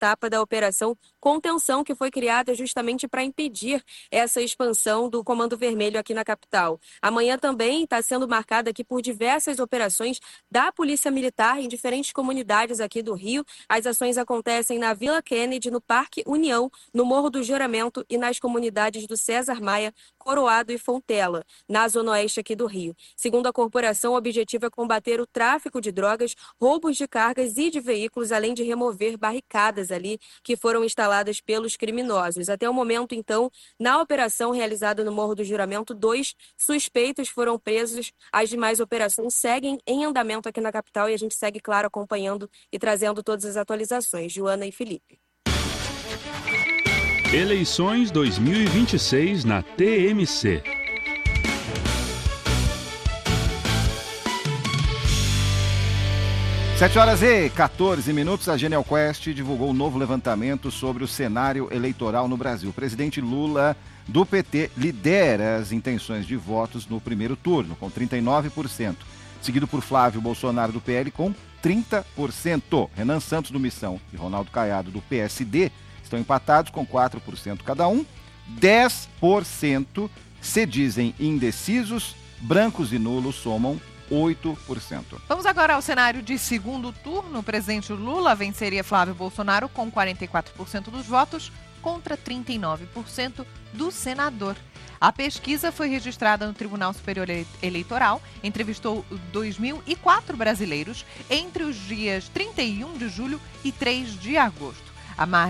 etapa da Operação Contenção, que foi criada justamente para impedir essa expansão do Comando Vermelho aqui na capital. Amanhã também está sendo marcada aqui por diversas operações da Polícia Militar em diferentes comunidades aqui do Rio. As ações acontecem na Vila Kennedy, no Parque União, no Morro do Juramento e nas comunidades do César Maia, Coroado e Fontela, na zona oeste aqui do Rio. Segundo a corporação, o objetivo é combater o tráfico de drogas, roubos de cargas e de veículos, além de remover barricadas ali que foram instaladas pelos criminosos. Até o momento, então, na operação realizada no Morro do Juramento, 2 suspeitos foram presos. As demais operações seguem em andamento aqui na capital e a gente segue, claro, acompanhando e trazendo todas as atualizações. Joana e Felipe. Eleições 2026 na TMC. 7h14, a Genial Quest divulgou um novo levantamento sobre o cenário eleitoral no Brasil. O presidente Lula, do PT, lidera as intenções de votos no primeiro turno, com 39%, seguido por Flávio Bolsonaro, do PL, com 30%. Renan Santos, do Missão, e Ronaldo Caiado, do PSD, estão empatados com 4% cada um. 10% se dizem indecisos, brancos e nulos somam 8%. Vamos agora ao cenário de segundo turno. O presidente Lula venceria Flávio Bolsonaro com 44% dos votos contra 39% do senador. A pesquisa foi registrada no Tribunal Superior Eleitoral, entrevistou 2.004 brasileiros entre os dias 31 de julho e 3 de agosto. A margem